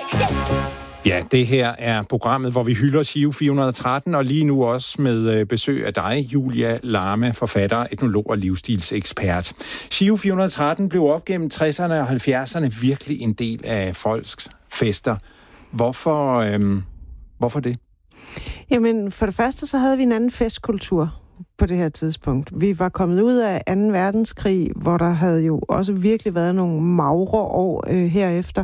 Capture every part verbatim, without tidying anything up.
Ja, det her er programmet, hvor vi hylder Giro fire hundrede og tretten, og lige nu også med besøg af dig, Julia Lama, forfatter, etnolog og livsstilsekspert. Giro fire hundrede og tretten blev op gennem tresserne og halvfjerdserne virkelig en del af folks fester. Hvorfor, øhm, hvorfor det? Jamen, for det første så havde vi en anden festkultur på det her tidspunkt. Vi var kommet ud af anden verdenskrig, hvor der havde jo også virkelig været nogle magre år øh, herefter.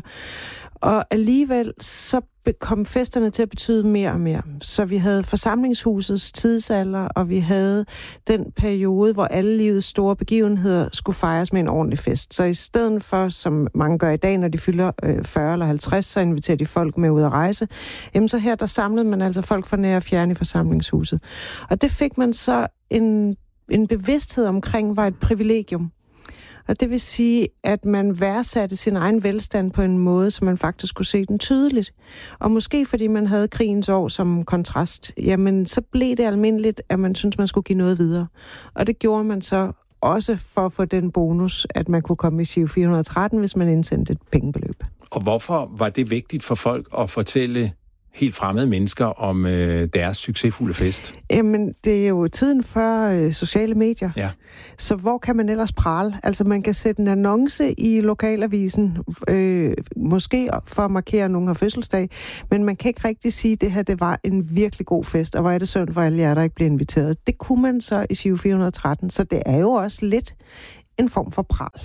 Og alligevel så kom festerne til at betyde mere og mere. Så vi havde forsamlingshusets tidsalder, og vi havde den periode, hvor alle livets store begivenheder skulle fejres med en ordentlig fest. Så i stedet for, som mange gør i dag, når de fylder øh, fyrre eller halvtreds, så inviterer de folk med ud at rejse. Jamen så her, der samlede man altså folk fra nær og fjerne i forsamlingshuset. Og det fik man så en, en bevidsthed omkring, var et privilegium. Og det vil sige, at man værdsatte sin egen velstand på en måde, så man faktisk kunne se den tydeligt. Og måske fordi man havde krigens år som kontrast, jamen så blev det almindeligt, at man syntes, man skulle give noget videre. Og det gjorde man så også for at få den bonus, at man kunne komme i Giro fire hundrede og tretten, hvis man indsendte et pengebeløb. Og hvorfor var det vigtigt for folk at fortælle helt fremmede mennesker om øh, deres succesfulde fest? Jamen, det er jo tiden før øh, sociale medier. Ja. Så hvor kan man ellers prale? Altså, man kan sætte en annonce i lokalavisen, øh, måske for at markere, at nogen har fødselsdag, men man kan ikke rigtig sige, at det her det var en virkelig god fest, og hvor er det synd for alle jer, der ikke blev inviteret. Det kunne man så i Giro fire hundrede og tretten, så det er jo også lidt en form for pral.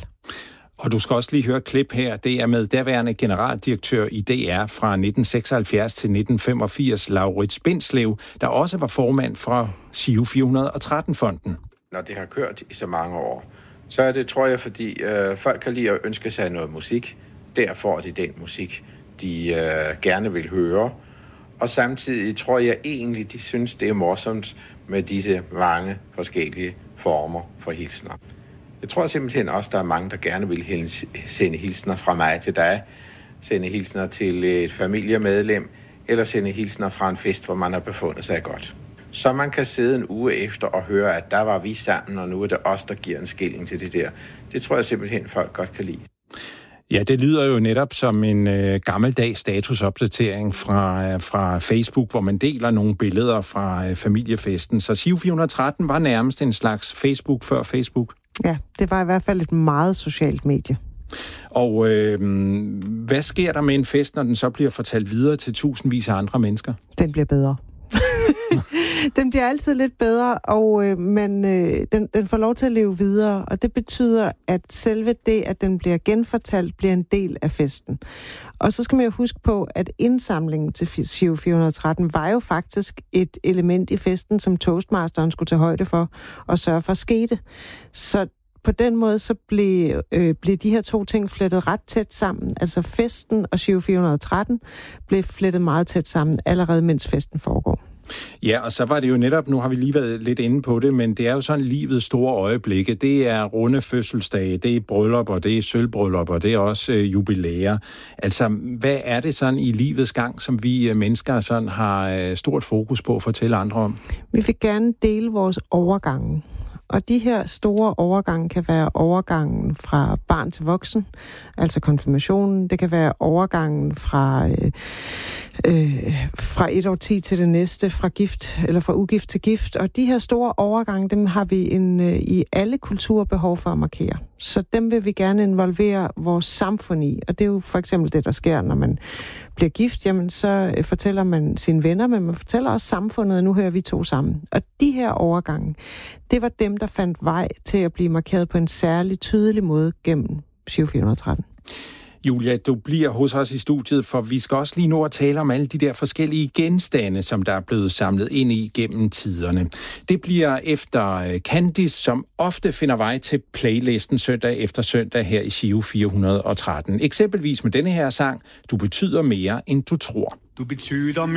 Og du skal også lige høre et klip her. Det er med derværende generaldirektør i D R fra nitten seksoghalvfjerds til nitten femogfirs, Laurits Bindslev, der også var formand for Giro fire hundrede og tretten-fonden. Når det har kørt i så mange år, så er det, tror jeg, fordi øh, folk kan lide at ønske sig noget musik. Der får de den musik, de øh, gerne vil høre. Og samtidig tror jeg egentlig, de synes, det er morsomt med disse mange forskellige former for hilsner. Jeg tror simpelthen også, der er mange, der gerne vil sende hilsner fra mig til dig, sende hilsner til et familiemedlem, eller sende hilsner fra en fest, hvor man har befundet sig godt. Så man kan sidde en uge efter og høre, at der var vi sammen, og nu er det os, der giver en skilling til det der. Det tror jeg simpelthen, folk godt kan lide. Ja, det lyder jo netop som en øh, gammeldags statusopdatering fra, øh, fra Facebook, hvor man deler nogle billeder fra øh, familiefesten. Så Giro fire hundrede og tretten var nærmest en slags Facebook før Facebook. Ja, det var i hvert fald et meget socialt medie. Og øh, hvad sker der med en fest, når den så bliver fortalt videre til tusindvis af andre mennesker? Den bliver bedre. Den bliver altid lidt bedre, og øh, man, øh, den, den får lov til at leve videre, og det betyder, at selve det, at den bliver genfortalt, bliver en del af festen. Og så skal man jo huske på, at indsamlingen til Giro fire hundrede og tretten var jo faktisk et element i festen, som toastmasteren skulle tage højde for og sørge for skete. Så på den måde så blev, øh, blev de her to ting flettet ret tæt sammen. Altså festen og Giro fire hundrede og tretten blev flettet meget tæt sammen, allerede mens festen foregår. Ja, og så var det jo netop, nu har vi lige været lidt inde på det, men det er jo sådan livets store øjeblikke. Det er runde fødselsdage, det er bryllupper, det er sølvbryllupper, det er også øh, jubilæer. Altså, hvad er det sådan i livets gang, som vi øh, mennesker sådan har øh, stort fokus på at fortælle andre om? Vi vil gerne dele vores overgange. Og de her store overgange kan være overgangen fra barn til voksen, altså konfirmationen. Det kan være overgangen fra, øh, øh, fra et årti til det næste, fra gift eller fra ugift til gift. Og de her store overgange, dem har vi en, øh, i alle kulturer behov for at markere. Så dem vil vi gerne involvere vores samfund i. Og det er jo for eksempel det, der sker, når man bliver gift. Jamen, så øh, fortæller man sine venner, men man fortæller også samfundet, og nu hører vi to sammen. Og de her overgange, det var dem, der fandt vej til at blive markeret på en særlig tydelig måde gennem Giro fire hundrede og tretten. Julia, du bliver hos os i studiet, for vi skal også lige nå at tale om alle de der forskellige genstande, som der er blevet samlet ind i gennem tiderne. Det bliver efter Candice, som ofte finder vej til playlisten søndag efter søndag her i Giro fire hundrede og tretten. Eksempelvis med denne her sang, Du betyder mere, end du tror. Du betyder mere